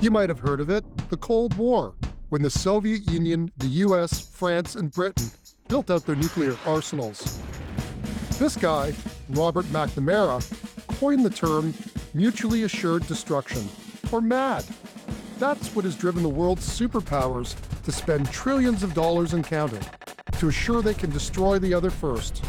You might have heard of it, the Cold War, when the Soviet Union, the US, France, and Britain built out their nuclear arsenals. This guy, Robert McNamara, coined the term mutually assured destruction, or MAD. That's what has driven the world's superpowers to spend trillions of dollars and counting to assure they can destroy the other first.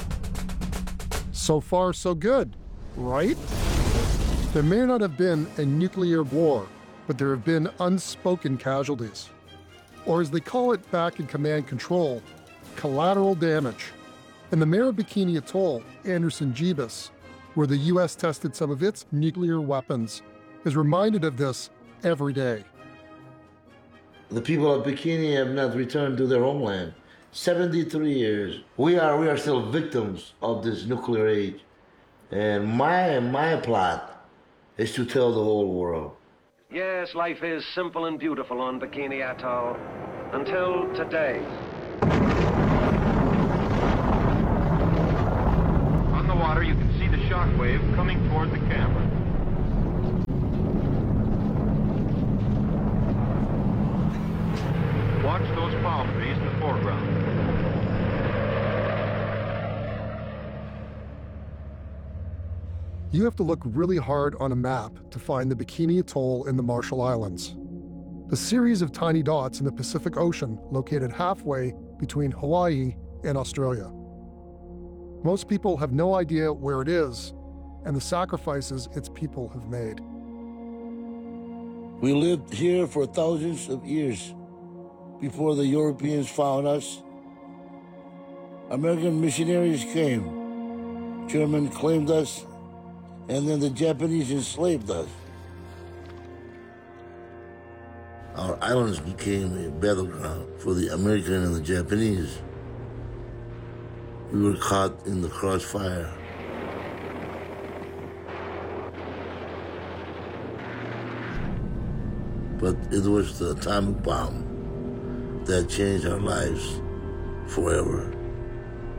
So far, so good, right? There may not have been a nuclear war, but there have been unspoken casualties. Or as they call it back in command control, collateral damage. And the mayor of Bikini Atoll, Anderson Jeebus, where the US tested some of its nuclear weapons, is reminded of this every day. The people of Bikini have not returned to their homeland. 73 years. We are still victims of this nuclear age. And my plot is to tell the whole world. Yes, life is simple and beautiful on Bikini Atoll. Until today. On the water, you can see the shockwave coming toward the camera. Watch those palm trees in the foreground. You have to look really hard on a map to find the Bikini Atoll in the Marshall Islands, a series of tiny dots in the Pacific Ocean located halfway between Hawaii and Australia. Most people have no idea where it is and the sacrifices its people have made. We lived here for thousands of years before the Europeans found us. American missionaries came. Germans claimed us, and then the Japanese enslaved us. Our islands became a battleground for the American and the Japanese. We were caught in the crossfire. But it was the atomic bomb that changed our lives forever.